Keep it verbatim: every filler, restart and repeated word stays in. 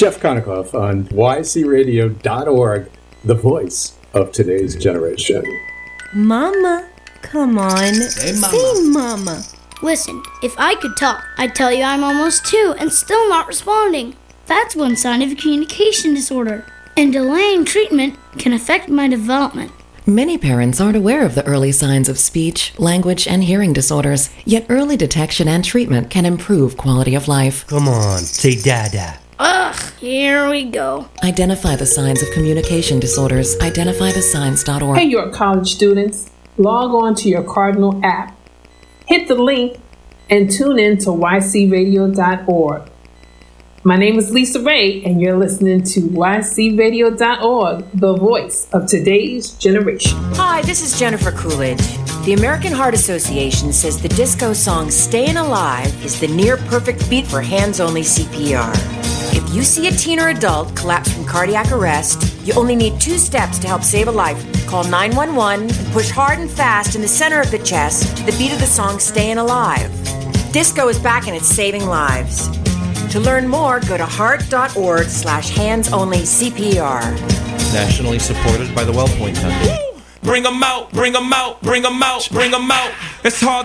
Jeff Konikoff on Y C radio dot org, the voice of today's generation. Mama, come on. Hey, Mama. Say Mama. Listen, if I could talk, I'd tell you I'm almost two and still not responding. That's one sign of a communication disorder, and delaying treatment can affect my development. Many parents aren't aware of the early signs of speech, language, and hearing disorders, yet early detection and treatment can improve quality of life. Come on, say dada. Ugh, here we go. Identify the signs of communication disorders. identify the signs dot org. Hey, York College students, log on to your Cardinal app. Hit the link and tune in to Y C radio dot org. My name is Lisa Ray, and you're listening to Y C radio dot org, the voice of today's generation. Hi, this is Jennifer Coolidge. The American Heart Association says the disco song Stayin' Alive is the near-perfect beat for hands-only C P R. If you see a teen or adult collapse from cardiac arrest, you only need two steps to help save a life. Call nine one one and push hard and fast in the center of the chest to the beat of the song Stayin' Alive. Disco is back and it's saving lives. To learn more, go to heart.org slash hands-only CPR. Nationally supported by the WellPoint Foundation. Bring 'em out, bring 'em out, bring 'em out, bring 'em out. It's hard.